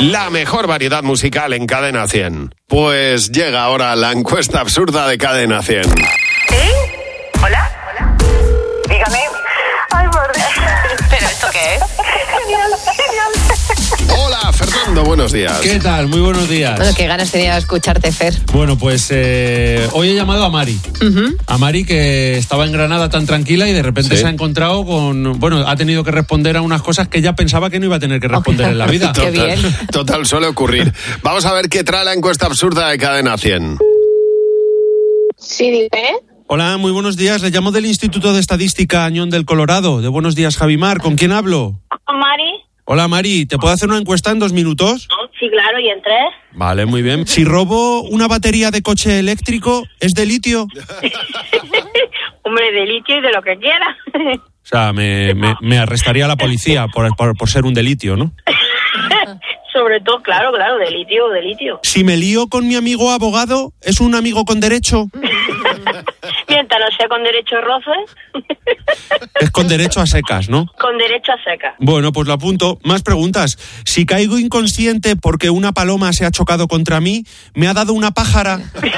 La mejor variedad musical en Cadena 100. Pues llega ahora la encuesta absurda de Cadena 100. ¿Sí? ¿Hola? Dígame. Ay, por Dios. ¿Pero esto qué es? Genial. Hola, Fernando, buenos días. ¿Qué tal? Muy buenos días. Bueno, qué ganas tenía de escucharte, Fer. Bueno, pues hoy he llamado a Mari. A Mari, que estaba en Granada tan tranquila y de repente se ha encontrado con... Bueno, ha tenido que responder a unas cosas que ella pensaba que no iba a tener que responder en la vida. Qué bien. Total, suele ocurrir. Vamos a ver qué trae la encuesta absurda de Cadena 100. Sí, dime. Hola, muy buenos días. Le llamo del Instituto de Estadística Añón del Colorado. De Buenos Días, Javimar. ¿Con quién hablo? Mari. Hola, Mari. ¿Te puedo hacer una encuesta en 2 minutos? Sí, claro, ¿y en 3? Vale, muy bien. Si robo una batería de coche eléctrico, ¿es de litio? Hombre, de litio y de lo que quiera. O sea, me arrestaría la policía por ser un delitio, ¿no? Sobre todo, claro, de litio. Si me lío con mi amigo abogado, ¿es un amigo con derecho? Mientras no sea con derecho a roce. Es con derecho a secas, ¿no? Con derecho a seca. Bueno, pues lo apunto. Más preguntas. Si caigo inconsciente porque una paloma se ha chocado contra mí, ¿me ha dado una pájara?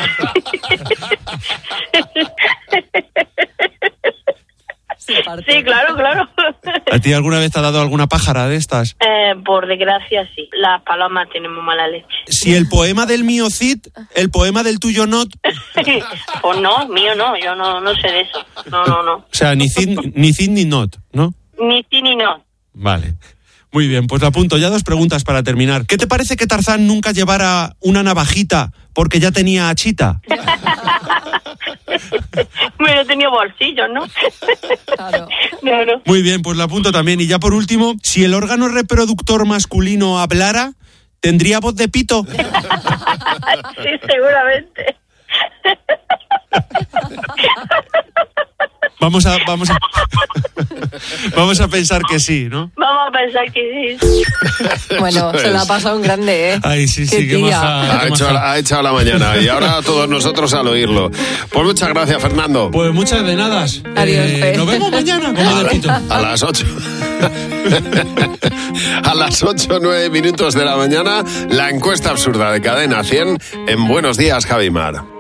Sí, claro. ¿A ti alguna vez te ha dado alguna pájara de estas? Por desgracia, sí. Las palomas tienen muy mala leche. Si el poema del mío Cid, el poema del tuyo Not... Pues no, mío no, yo no sé de eso. No. O sea, ni Cid ni Not, ¿no? Ni sí ni no. Vale. Muy bien, pues lo apunto. Ya 2 preguntas para terminar. ¿Qué te parece que Tarzán nunca llevara una navajita porque ya tenía hachita? Bueno, he tenido bolsillos, ¿no? Claro. No. Muy bien, pues lo apunto también. Y ya por último, si el órgano reproductor masculino hablara, ¿tendría voz de pito? Sí, seguramente. Vamos a pensar que sí, ¿no? Vamos a pensar que sí. Bueno, se la ha pasado un grande, ¿eh? Ay, sí, qué tía. maja. Ha echado la mañana y ahora todos nosotros al oírlo. Pues muchas gracias, Fernando. Pues muchas de nada. Adiós, Fer. Nos vemos mañana con el pito. A las 8. A las 8:09 de la mañana, la encuesta absurda de Cadena 100 en Buenos Días, Javimar.